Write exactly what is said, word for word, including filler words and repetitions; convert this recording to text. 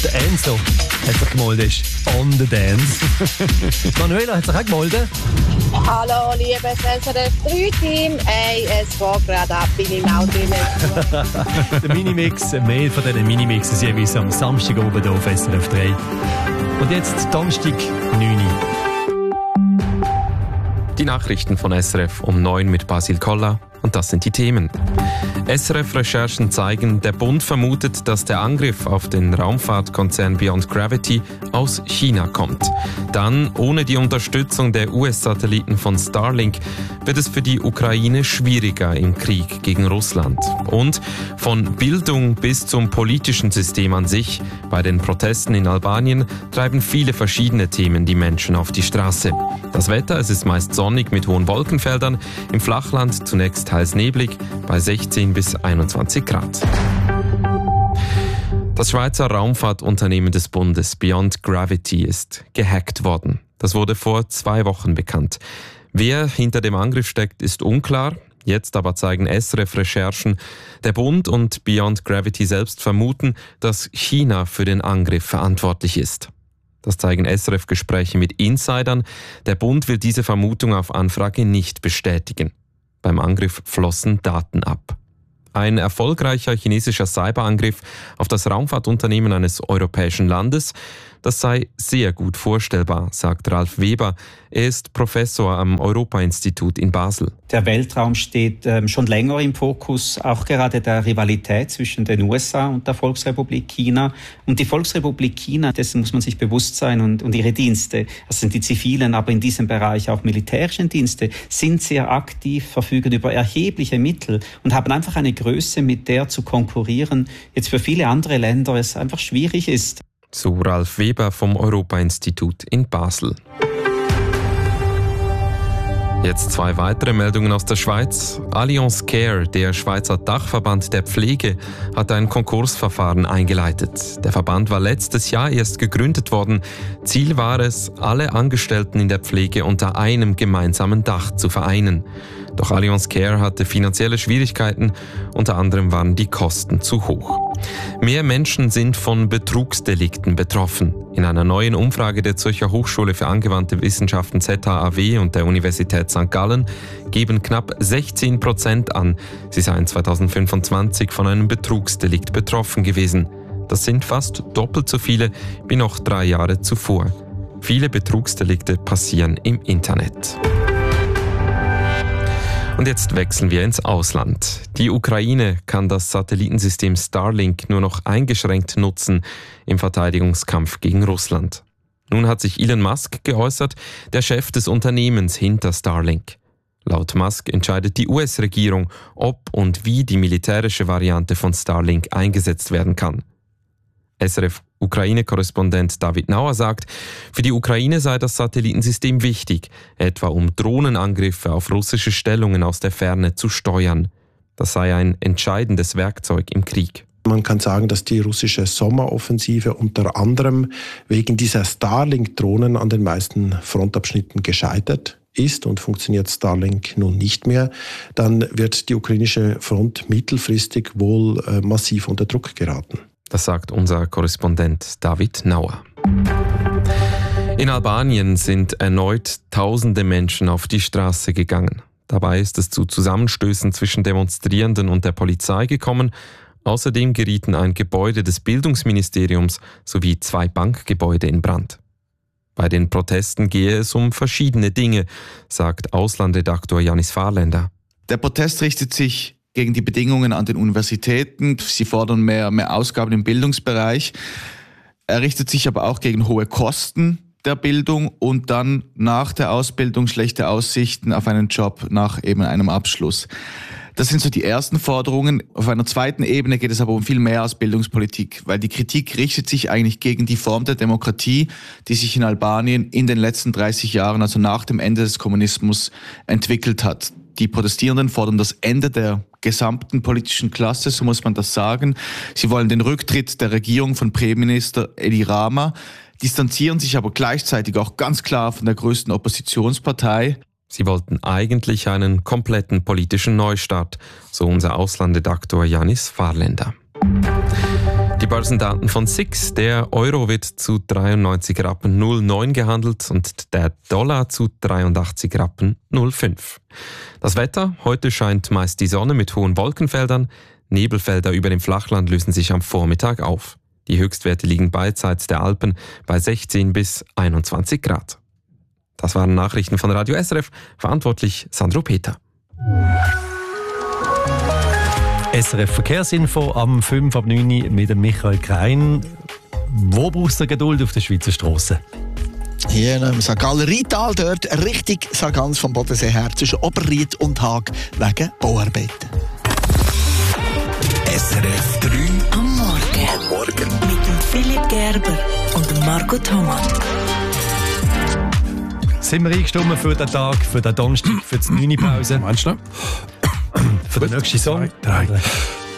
Der Enzo hat sich gemeldet. On the dance. Manuela hat sich auch gemeldet. Hallo, liebes S R F drei Team. Hey, es geht gerade ab, bin im Auto nicht. Der Minimix, mehr von diesen Minimixen jeweils am Samstag oben hier auf S R F drei. Und jetzt Donnerstag, neun Uhr. Die Nachrichten von S R F um neun mit Basil Koller. Und das sind die Themen. S R F-Recherchen zeigen, der Bund vermutet, dass der Angriff auf den Raumfahrtkonzern Beyond Gravity aus China kommt. Dann, ohne die Unterstützung der U S-Satelliten von Starlink, wird es für die Ukraine schwieriger im Krieg gegen Russland. Und von Bildung bis zum politischen System an sich, bei den Protesten in Albanien treiben viele verschiedene Themen die Menschen auf die Straße. Das Wetter, es ist meist sonnig mit hohen Wolkenfeldern, im Flachland zunächst teils neblig, bei sechzehn bis einundzwanzig Grad. Das Schweizer Raumfahrtunternehmen des Bundes Beyond Gravity ist gehackt worden. Das wurde vor zwei Wochen bekannt. Wer hinter dem Angriff steckt, ist unklar. Jetzt aber zeigen S R F-Recherchen, der Bund und Beyond Gravity selbst vermuten, dass China für den Angriff verantwortlich ist. Das zeigen S R F-Gespräche mit Insidern. Der Bund will diese Vermutung auf Anfrage nicht bestätigen. Beim Angriff flossen Daten ab. Ein erfolgreicher chinesischer Cyberangriff auf das Raumfahrtunternehmen eines europäischen Landes, das sei sehr gut vorstellbar, sagt Ralf Weber. Er ist Professor am Europa-Institut in Basel. Der Weltraum steht ähm, schon länger im Fokus, auch gerade der Rivalität zwischen den U S A und der Volksrepublik China. Und die Volksrepublik China, dessen muss man sich bewusst sein, und, und ihre Dienste, das sind die zivilen, aber in diesem Bereich auch militärischen Dienste, sind sehr aktiv, verfügen über erhebliche Mittel und haben einfach eine Größe, mit der zu konkurrieren, jetzt für viele andere Länder es einfach schwierig ist. So Ralf Weber vom Europa-Institut in Basel. Jetzt zwei weitere Meldungen aus der Schweiz. Allianz Care, der Schweizer Dachverband der Pflege, hat ein Konkursverfahren eingeleitet. Der Verband war letztes Jahr erst gegründet worden. Ziel war es, alle Angestellten in der Pflege unter einem gemeinsamen Dach zu vereinen. Doch Allianz Care hatte finanzielle Schwierigkeiten, unter anderem waren die Kosten zu hoch. Mehr Menschen sind von Betrugsdelikten betroffen. In einer neuen Umfrage der Zürcher Hochschule für angewandte Wissenschaften Z H A W und der Universität Sankt Gallen geben knapp sechzehn Prozent an, sie seien zweitausendfünfundzwanzig von einem Betrugsdelikt betroffen gewesen. Das sind fast doppelt so viele wie noch drei Jahre zuvor. Viele Betrugsdelikte passieren im Internet. Und jetzt wechseln wir ins Ausland. Die Ukraine kann das Satellitensystem Starlink nur noch eingeschränkt nutzen im Verteidigungskampf gegen Russland. Nun hat sich Elon Musk geäußert, der Chef des Unternehmens hinter Starlink. Laut Musk entscheidet die U S-Regierung, ob und wie die militärische Variante von Starlink eingesetzt werden kann. S R F-Ukraine-Korrespondent David Nauer sagt, für die Ukraine sei das Satellitensystem wichtig, etwa um Drohnenangriffe auf russische Stellungen aus der Ferne zu steuern. Das sei ein entscheidendes Werkzeug im Krieg. Man kann sagen, dass die russische Sommeroffensive unter anderem wegen dieser Starlink-Drohnen an den meisten Frontabschnitten gescheitert ist und funktioniert Starlink nun nicht mehr, dann wird die ukrainische Front mittelfristig wohl äh, massiv unter Druck geraten. Das sagt unser Korrespondent David Nauer. In Albanien sind erneut tausende Menschen auf die Straße gegangen. Dabei ist es zu Zusammenstößen zwischen Demonstrierenden und der Polizei gekommen. Außerdem gerieten ein Gebäude des Bildungsministeriums sowie zwei Bankgebäude in Brand. Bei den Protesten gehe es um verschiedene Dinge, sagt Auslandredaktor Janis Fahrländer. Der Protest richtet sich gegen die Bedingungen an den Universitäten. Sie fordern mehr, mehr Ausgaben im Bildungsbereich. Er richtet sich aber auch gegen hohe Kosten der Bildung und dann nach der Ausbildung schlechte Aussichten auf einen Job nach eben einem Abschluss. Das sind so die ersten Forderungen. Auf einer zweiten Ebene geht es aber um viel mehr als Bildungspolitik, weil die Kritik richtet sich eigentlich gegen die Form der Demokratie, die sich in Albanien in den letzten dreißig Jahren, also nach dem Ende des Kommunismus, entwickelt hat. Die Protestierenden fordern das Ende der gesamten politischen Klasse, so muss man das sagen. Sie wollen den Rücktritt der Regierung von Premierminister Edi Rama, distanzieren sich aber gleichzeitig auch ganz klar von der größten Oppositionspartei. Sie wollten eigentlich einen kompletten politischen Neustart, so unser Auslandredaktor Janis Fahrländer. Die Börsendaten von S I X. Der Euro wird zu dreiundneunzig Rappen null neun gehandelt und der Dollar zu dreiundachtzig Rappen null fünf. Das Wetter: Heute scheint meist die Sonne mit hohen Wolkenfeldern. Nebelfelder über dem Flachland lösen sich am Vormittag auf. Die Höchstwerte liegen beidseits der Alpen bei sechzehn bis einundzwanzig Grad. Das waren Nachrichten von Radio S R F, verantwortlich Sandro Peter. S R F Verkehrsinfo am fünf ab neun mit dem Michael Krein. Wo brauchst du Geduld auf der Schweizer Strasse? Hier im Sankt Galler Rheintal, dort Richtung Sargans vom Bodensee her zwischen Oberried und Haag wegen Bauarbeiten. S R F drei am Morgen. Am Morgen. Mit dem Philipp Gerber und dem Marco Thomas. Sind wir eingestimmt für den Tag, für den Donnerstag, für die neunte Pause? Meinst du? Für den nächsten Song? Drei, drei.